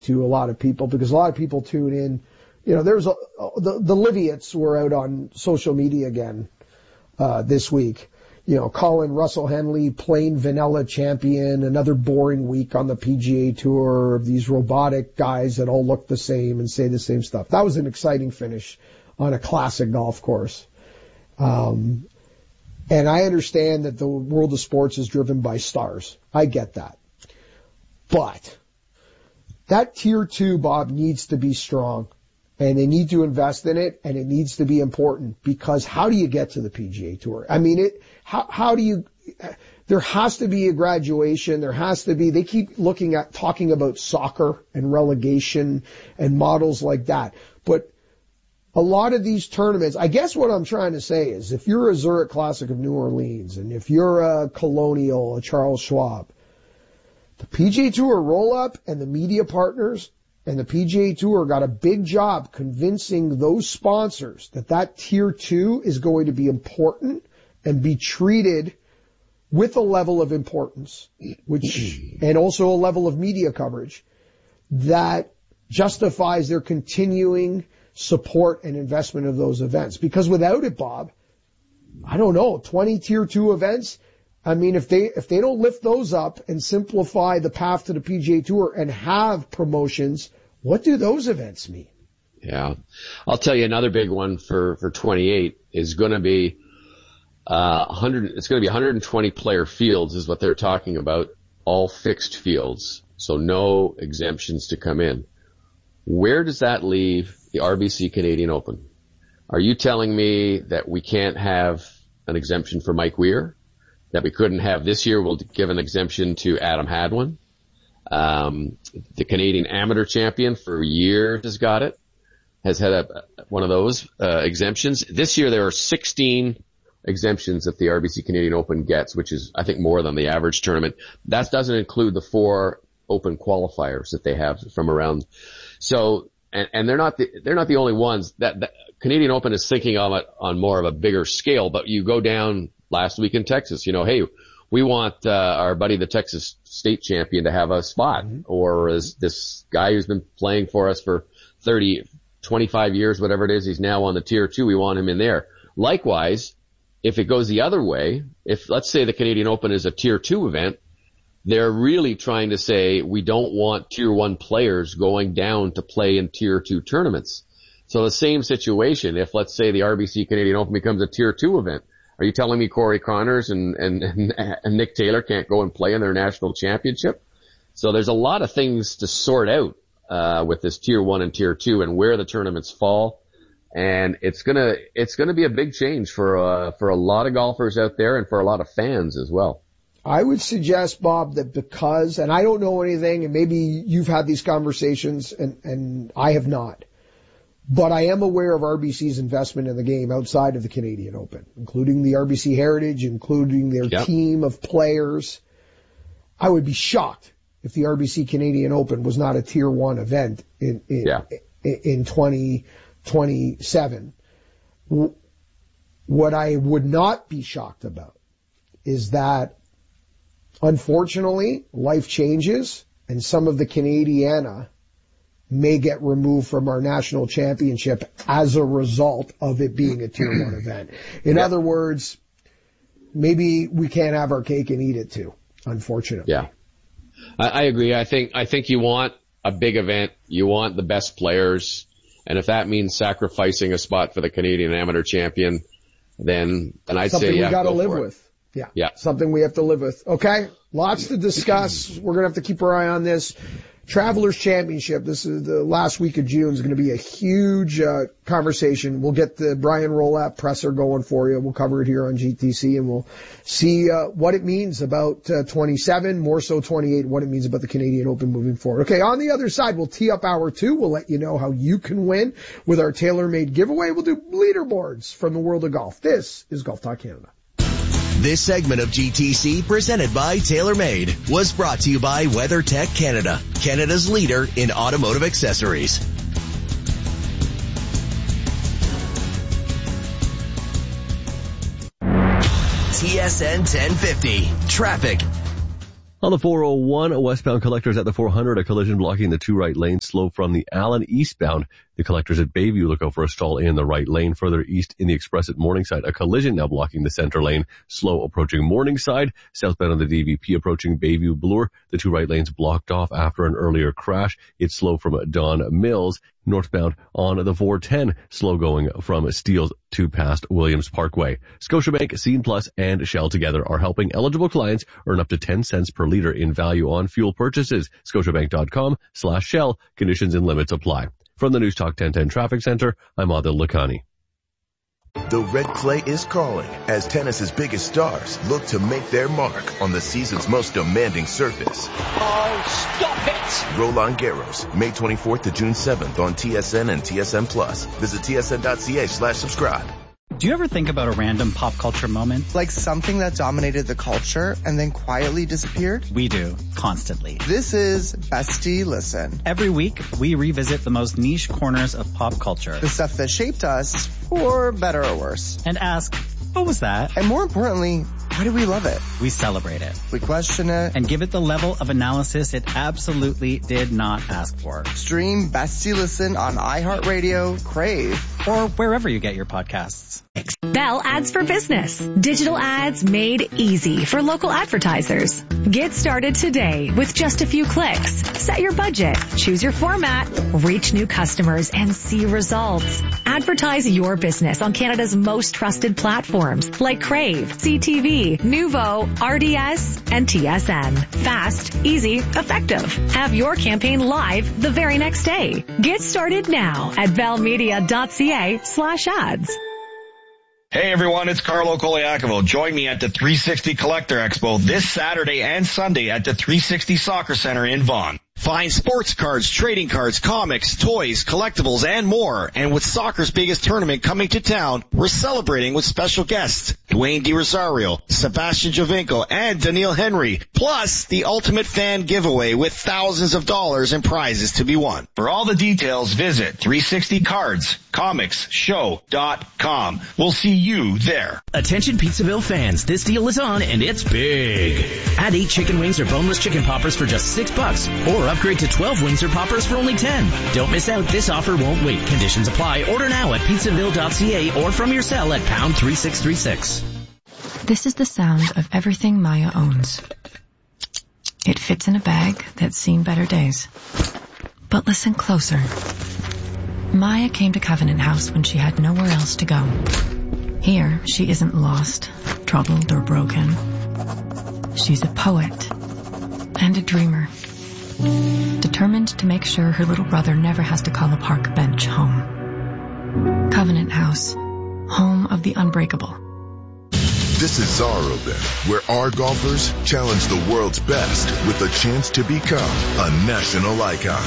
to a lot of people, because a lot of people tune in. You know, there's the Liviots were out on social media again this week. You know, calling Russell Henley plain vanilla champion, another boring week on the PGA Tour of these robotic guys that all look the same and say the same stuff. That was an exciting finish on a classic golf course. And I understand that the world of sports is driven by stars. I get that. But that tier 2, Bob, needs to be strong. And they need to invest in it, and it needs to be important, because how do you get to the PGA Tour? I mean, how do you, there has to be a graduation, they keep talking about soccer and relegation and models like that. But a lot of these tournaments, I guess what I'm trying to say is, if you're a Zurich Classic of New Orleans, and if you're a Colonial, a Charles Schwab, the PGA Tour roll-up and the media partners and the PGA Tour got a big job convincing those sponsors that tier 2 is going to be important and be treated with a level of importance, and also a level of media coverage that justifies their continuing support and investment of those events. Because without it, Bob, I don't know, 20 tier 2 events, I mean, if they don't lift those up and simplify the path to the PGA Tour and have promotions, what do those events mean? Yeah. I'll tell you another big one for 28 is going to be, it's going to be 120 player fields is what they're talking about, all fixed fields. So no exemptions to come in. Where does that leave the RBC Canadian Open? Are you telling me that we can't have an exemption for Mike Weir? That we couldn't have this year? We'll give an exemption to Adam Hadwin. The Canadian Amateur Champion for years has had one of those exemptions. This year there are 16 exemptions that the RBC Canadian Open gets, which is, I think, more than the average tournament. That doesn't include the 4 open qualifiers that they have from around. So, and they're not the only ones. That Canadian Open is thinking of it on more of a bigger scale, but you go down last week in Texas, you know, hey, we want our buddy, the Texas state champion, to have a spot. Or is this guy who's been playing for us for 30, 25 years, whatever it is, he's now on the tier 2, we want him in there. Likewise, if it goes the other way, if let's say the Canadian Open is a tier 2 event, they're really trying to say we don't want tier 1 players going down to play in tier 2 tournaments. So the same situation, if let's say the RBC Canadian Open becomes a tier 2 event, are you telling me Corey Connors and Nick Taylor can't go and play in their national championship? So there's a lot of things to sort out with this tier 1 and tier 2 and where the tournaments fall. And it's gonna be a big change for a lot of golfers out there and for a lot of fans as well. I would suggest, Bob, that because, and I don't know anything, and maybe you've had these conversations and I have not, but I am aware of RBC's investment in the game outside of the Canadian Open, including the RBC Heritage, including their team of players. I would be shocked if the RBC Canadian Open was not a tier 1 event in 2027. What I would not be shocked about is that, unfortunately, life changes and some of the Canadiana may get removed from our national championship as a result of it being a tier 1 event. In other words, maybe we can't have our cake and eat it too, unfortunately. Yeah. I agree. I think you want a big event. You want the best players. And if that means sacrificing a spot for the Canadian Amateur Champion, then I'd something say, we got to live with. Yeah. Something we have to live with. Okay. Lots to discuss. We're going to have to keep our eye on this. Travelers Championship. This is the last week of June. Is going to be a huge conversation. We'll get the Brian Rolapp presser going for you. We'll cover it here on GTC, and we'll see what it means about 27, more so 28, what it means about the Canadian Open moving forward. Okay, on the other side, we'll tee up hour 2. We'll let you know how you can win with our tailor-made giveaway. We'll do leaderboards from the world of golf. This is Golf Talk Canada. This segment of GTC, presented by TaylorMade, was brought to you by WeatherTech Canada, Canada's leader in automotive accessories. TSN 1050, traffic. On the 401, westbound collectors at the 400, a collision blocking the 2 right lanes, slow from the Allen eastbound. The collectors at Bayview look out for a stall in the right lane. Further east in the express at Morningside, a collision now blocking the center lane, slow approaching Morningside. Southbound on the DVP approaching Bayview Bloor, the 2 right lanes blocked off after an earlier crash. It's slow from Don Mills. Northbound on the 410, slow going from Steeles to past Williams Parkway. Scotiabank, Scene Plus, and Shell together are helping eligible clients earn up to 10 cents per liter in value on fuel purchases. Scotiabank.com/Shell. Conditions and limits apply. From the News Talk 1010 Traffic Center, I'm Adil Lakhani. The red clay is calling as tennis's biggest stars look to make their mark on the season's most demanding surface. Oh, stop it! Roland Garros, May 24th to June 7th on TSN and TSN Plus. Visit tsn.ca/subscribe. Do you ever think about a random pop culture moment? Like something that dominated the culture and then quietly disappeared? We do, constantly. This is Bestie Listen. Every week, we revisit the most niche corners of pop culture. The stuff that shaped us, for better or worse. And ask, what was that? And more importantly, why do we love it? We celebrate it. We question it. And give it the level of analysis it absolutely did not ask for. Stream Bestie Listen on iHeartRadio, Crave, or wherever you get your podcasts. Bell Ads for Business. Digital ads made easy for local advertisers. Get started today with just a few clicks. Set your budget, choose your format, reach new customers, and see results. Advertise your business on Canada's most trusted platforms like Crave, CTV, Nuvo, RDS, and TSN. Fast, easy, effective. Have your campaign live the very next day. Get started now at bellmedia.ca/ads. Hey everyone, it's Carlo Koliakovo. Join me at the 360 Collector Expo this Saturday and Sunday at the 360 Soccer Center in Vaughan. Find sports cards, trading cards, comics, toys, collectibles, and more. And with soccer's biggest tournament coming to town, we're celebrating with special guests, Dwayne DiRosario, Sebastian Giovinco, and Daniil Henry. Plus, the ultimate fan giveaway with thousands of dollars in prizes to be won. For all the details, visit 360cardscomicshow.com. We'll see you there. Attention Pizzaville fans, this deal is on and it's big. Add 8 chicken wings or boneless chicken poppers for just $6, or upgrade to 12 wings or poppers for only $10. Don't miss out. This offer won't wait. Conditions apply. Order now at pizzaville.ca or from your cell at pound 3636. This is the sound of everything Maya owns. It fits in a bag that's seen better days. But listen closer. Maya came to Covenant House when she had nowhere else to go. Here, she isn't lost, troubled, or broken. She's a poet and a dreamer, determined to make sure her little brother never has to call a park bench home. Covenant House, home of the unbreakable. This is Czar Open, where our golfers challenge the world's best with a chance to become a national icon.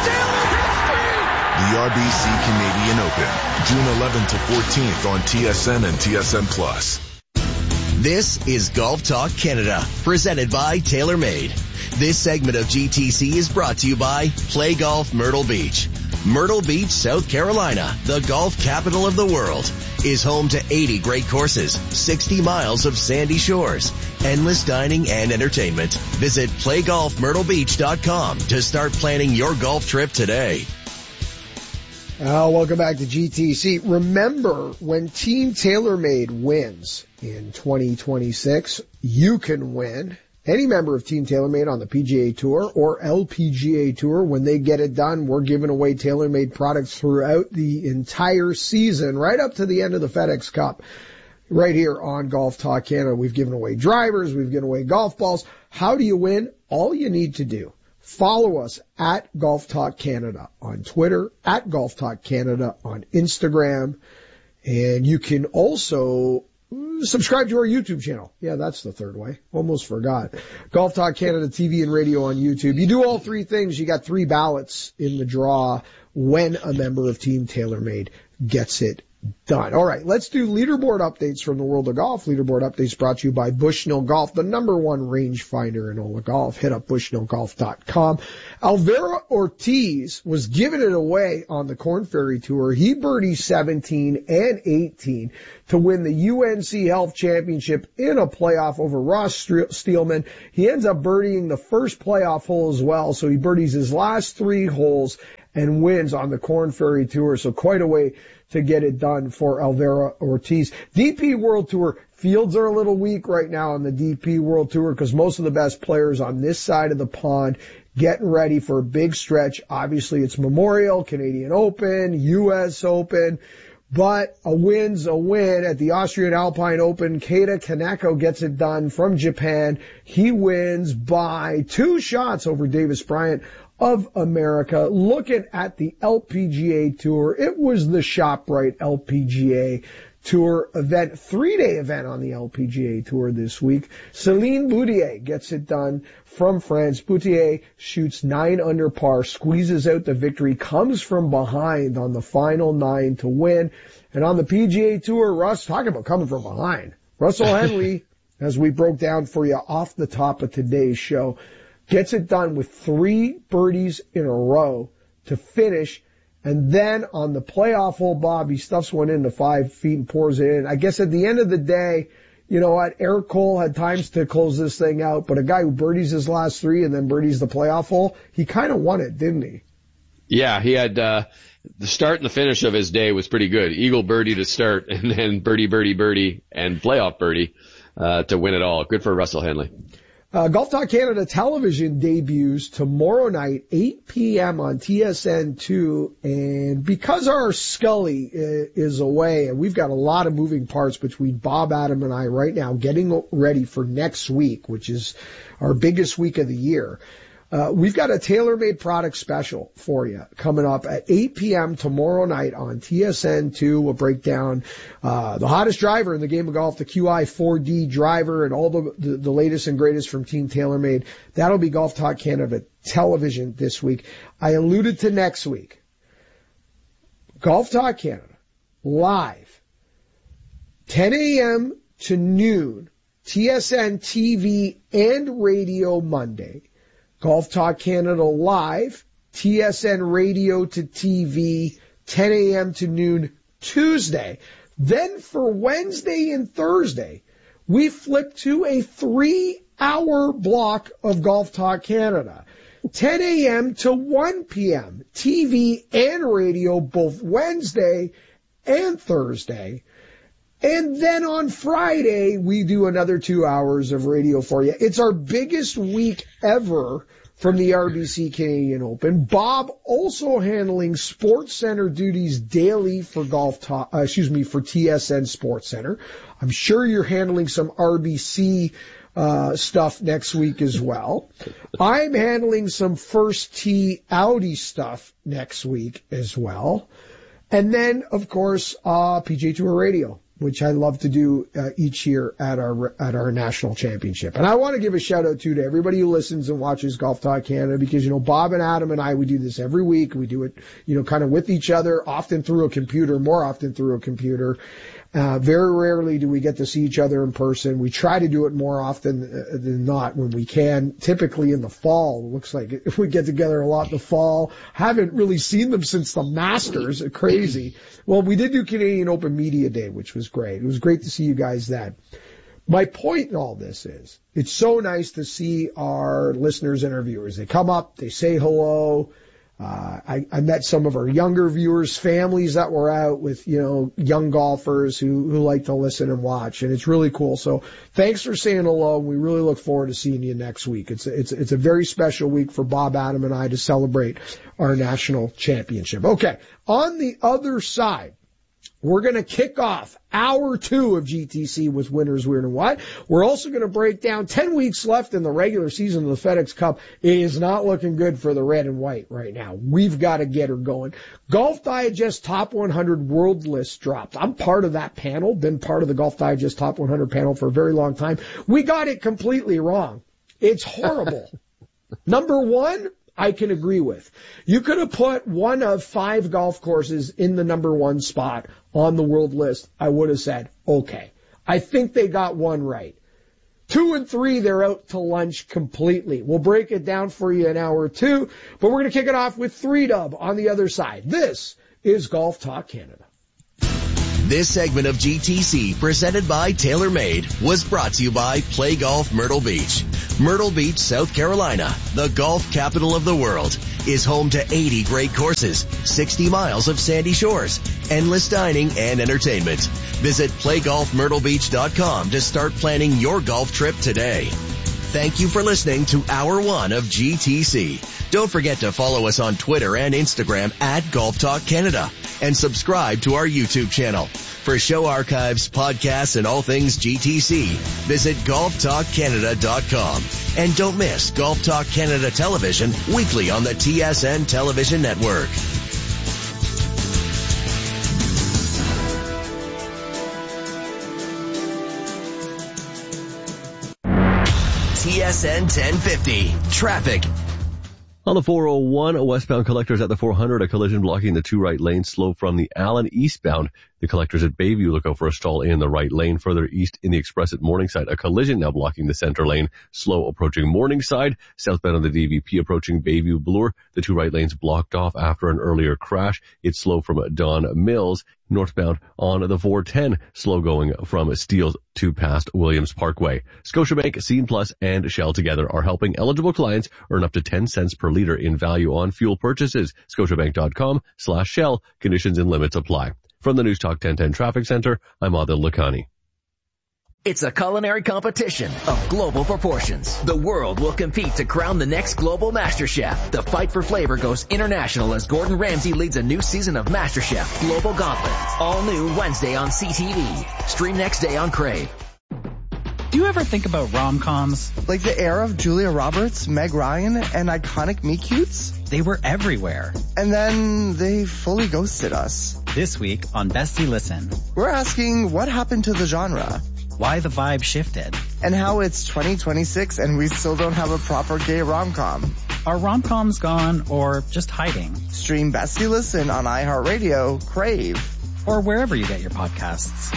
The RBC Canadian Open, June 11th to 14th on TSN and TSN Plus. This is Golf Talk Canada, presented by TaylorMade. This segment of GTC is brought to you by Play Golf Myrtle Beach. Myrtle Beach, South Carolina, the golf capital of the world, is home to 80 great courses, 60 miles of sandy shores, endless dining and entertainment. Visit playgolfmyrtlebeach.com to start planning your golf trip today. Welcome back to GTC. Remember, when Team TaylorMade wins in 2026, you can win. Any member of Team TaylorMade on the PGA Tour or LPGA Tour, when they get it done, we're giving away TaylorMade products throughout the entire season, right up to the end of the FedEx Cup. Right here on Golf Talk Canada, we've given away drivers, we've given away golf balls. How do you win? All you need to do, follow us at Golf Talk Canada on Twitter, at Golf Talk Canada on Instagram, and you can also subscribe to our YouTube channel. Yeah, that's the third way. Almost forgot. Golf Talk Canada TV and radio on YouTube. You do all three things, you got 3 ballots in the draw when a member of Team TaylorMade gets it done. All right, let's do leaderboard updates from the world of golf. Leaderboard updates brought to you by Bushnell Golf, the #1 rangefinder in all of golf. Hit up bushnellgolf.com. Alvaro Ortiz was giving it away on the Korn Ferry Tour. He birdied 17 and 18 to win the UNC Health Championship in a playoff over Ross Steelman. He ends up birdieing the first playoff hole as well, so he birdies his last 3 holes and wins on the Korn Ferry Tour. So quite a way to get it done for Alvaro Ortiz. DP World Tour, fields are a little weak right now on the DP World Tour because most of the best players on this side of the pond getting ready for a big stretch. Obviously it's Memorial, Canadian Open, US Open, but a win's a win at the Austrian Alpine Open. Keita Kaneko gets it done from Japan. He wins by 2 shots over Davis Bryant of America. Looking at the LPGA Tour, it was the ShopRite LPGA Tour event, 3-day event on the LPGA Tour this week. Céline Boutier gets it done from France. Boutier shoots 9 under par, squeezes out the victory, comes from behind on the final 9 to win. And on the PGA Tour, Russ, talking about coming from behind. Russell Henley, as we broke down for you off the top of today's show, gets it done with 3 birdies in a row to finish. And then on the playoff hole, Bob, he stuffs one into 5 feet and pours it in. I guess at the end of the day, you know what, Eric Cole had times to close this thing out, but a guy who birdies his last 3 and then birdies the playoff hole, he kind of won it, didn't he? Yeah, he had, the start and the finish of his day was pretty good. Eagle birdie to start and then birdie, and playoff birdie, to win it all. Good for Russell Henley. Golf Talk Canada television debuts tomorrow night, 8 p.m. on TSN2. And because our Scully is away, and we've got a lot of moving parts between Bob, Adam, and I right now getting ready for next week, which is our biggest week of the year, we've got a tailor-made product special for you coming up at 8 p.m. tomorrow night on TSN2. We'll break down the hottest driver in the game of golf, the QI 4D driver, and all the latest and greatest from Team TaylorMade. That'll be Golf Talk Canada television this week. I alluded to next week. Golf Talk Canada, live, 10 a.m. to noon, TSN TV and radio Monday. Golf Talk Canada live, TSN radio to TV, 10 a.m. to noon Tuesday. Then for Wednesday and Thursday, we flip to a 3-hour block of Golf Talk Canada. 10 a.m. to 1 p.m. TV and radio both Wednesday and Thursday. And then on Friday, we do another 2 hours of radio for you. It's our biggest week ever from the RBC Canadian Open. Bob also handling Sports Center duties daily for for TSN Sports Center. I'm sure you're handling some RBC stuff next week as well. I'm handling some First Tee Audi stuff next week as well. And then, of course, PGA Tour Radio, which I love to do each year at our national championship. And I want to give a shout out to everybody who listens and watches Golf Talk Canada, because, you know, Bob and Adam and I, we do this every week. We do it, you know, kind of with each other, often through a computer, more often through a computer. Very rarely do we get to see each other in person. We try to do it more often than not when we can, typically in the fall. It looks like if we get together a lot in the fall. Haven't really seen them since the Masters. Crazy. Well, we did do Canadian Open Media Day, which was great. It was great to see you guys then. My point in all this is, it's so nice to see our listeners and our viewers. They come up, they say hello. I met some of our younger viewers, families that were out with, you know, young golfers who like to listen and watch, and it's really cool. So thanks for saying hello. We really look forward to seeing you next week. It's a very special week for Bob, Adam, and I to celebrate our national championship. Okay, on the other side, we're going to kick off hour 2 of GTC with Winners, Weird, and What. We're also going to break down 10 weeks left in the regular season of the FedEx Cup. It is not looking good for the red and white right now. We've got to get her going. Golf Digest Top 100 World List dropped. I'm part of that panel, been part of the Golf Digest Top 100 panel for a very long time. We got it completely wrong. It's horrible. Number 1, I can agree with. You could have put one of 5 golf courses in the number 1 spot on the world list. I would have said, okay. I think they got one right. 2 and 3, they're out to lunch completely. We'll break it down for you in hour 2, but we're going to kick it off with 3-Dub on the other side. This is Golf Talk Canada. This segment of GTC, presented by TaylorMade, was brought to you by Play Golf Myrtle Beach. Myrtle Beach, South Carolina, the golf capital of the world, is home to 80 great courses, 60 miles of sandy shores, endless dining and entertainment. Visit playgolfmyrtlebeach.com to start planning your golf trip today. Thank you for listening to Hour 1 of GTC. Don't forget to follow us on Twitter and Instagram at Golf Talk Canada and subscribe to our YouTube channel. For show archives, podcasts, and all things GTC, visit golftalkcanada.com. And don't miss Golf Talk Canada Television weekly on the TSN Television Network. TSN 1050. Traffic. On the 401, westbound collectors at the 400, a collision blocking the 2 right lanes slow from the Allen eastbound. The collectors at Bayview look out for a stall in the right lane. Further east in the express at Morningside, a collision now blocking the center lane. Slow approaching Morningside. Southbound on the DVP approaching Bayview Bloor. The 2 right lanes blocked off after an earlier crash. It's slow from Don Mills. Northbound on the 410, slow going from Steeles to past Williams Parkway. Scotiabank, Scene Plus, and Shell together are helping eligible clients earn up to 10 cents per liter in value on fuel purchases. Scotiabank.com/Shell. Conditions and limits apply. From the News Talk 1010 Traffic Center, I'm Adil Lakhani. It's a culinary competition of global proportions. The world will compete to crown the next global MasterChef. The fight for flavor goes international as Gordon Ramsay leads a new season of MasterChef Global Gauntlet. All new Wednesday on CTV. Stream next day on Crave. Do you ever think about rom-coms? Like the era of Julia Roberts, Meg Ryan, and iconic meet-cutes? They were everywhere. And then they fully ghosted us. This week on Bestie Listen, we're asking what happened to the genre? Why the vibe shifted. And how it's 2026 and we still don't have a proper gay rom-com. Are rom-coms gone or just hiding? Stream Bestie Listen on iHeartRadio, Crave, or wherever you get your podcasts.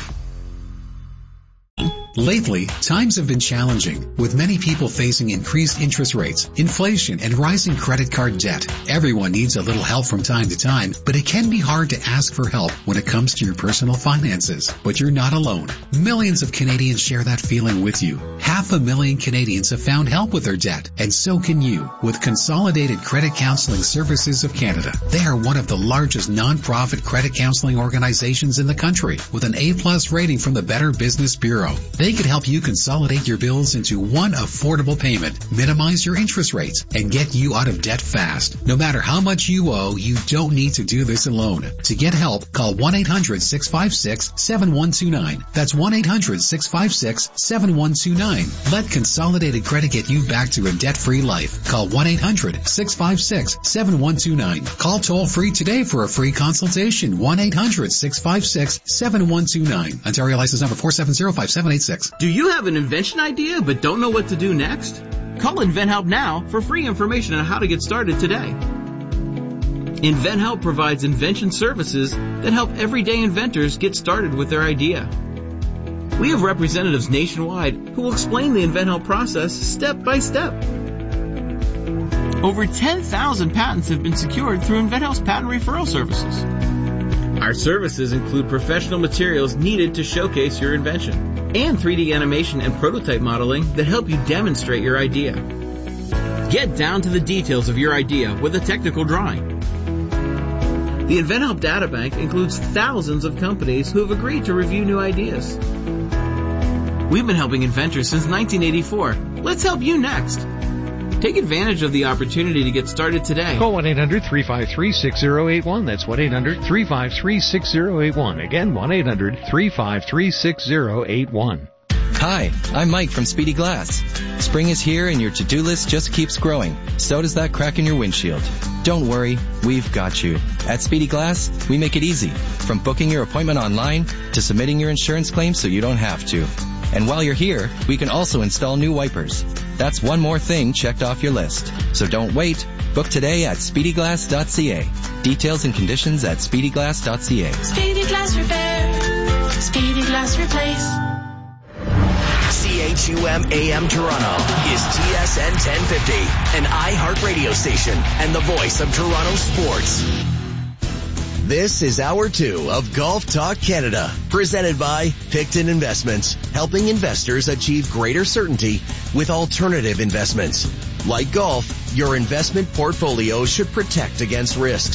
Lately, times have been challenging, with many people facing increased interest rates, inflation, and rising credit card debt. Everyone needs a little help from time to time, but it can be hard to ask for help when it comes to your personal finances. But you're not alone. Millions of Canadians share that feeling with you. 500,000 Canadians have found help with their debt, and so can you with Consolidated Credit Counseling Services of Canada. They are one of the largest non-profit credit counseling organizations in the country, with an A+ rating from the Better Business Bureau. They can help you consolidate your bills into one affordable payment, minimize your interest rates, and get you out of debt fast. No matter how much you owe, you don't need to do this alone. To get help, call 1-800-656-7129. That's 1-800-656-7129. Let Consolidated Credit get you back to a debt-free life. Call 1-800-656-7129. Call toll-free today for a free consultation. 1-800-656-7129. Ontario license number 4705786. Do you have an invention idea but don't know what to do next? Call InventHelp now for free information on how to get started today. InventHelp provides invention services that help everyday inventors get started with their idea. We have representatives nationwide who will explain the InventHelp process step by step. Over 10,000 patents have been secured through InventHelp's patent referral services. Our services include professional materials needed to showcase your invention, and 3D animation and prototype modeling that help you demonstrate your idea. Get down to the details of your idea with a technical drawing. The InventHelp Databank includes thousands of companies who have agreed to review new ideas. We've been helping inventors since 1984. Let's help you next. Take advantage of the opportunity to get started today. Call 1-800-353-6081. That's 1-800-353-6081. Again, 1-800-353-6081. Hi, I'm Mike from Speedy Glass. Spring is here and your to-do list just keeps growing. So does that crack in your windshield. Don't worry, we've got you. At Speedy Glass, we make it easy. From booking your appointment online to submitting your insurance claim so you don't have to. And while you're here, we can also install new wipers. That's one more thing checked off your list. So don't wait. Book today at speedyglass.ca. Details and conditions at speedyglass.ca. Speedy Glass Repair. Speedy Glass Replace. CHUM AM Toronto is TSN 1050, an iHeart radio station and the voice of Toronto sports. This is Hour 2 of Golf Talk Canada, presented by Picton Investments, helping investors achieve greater certainty with alternative investments. Like golf, your investment portfolio should protect against risks.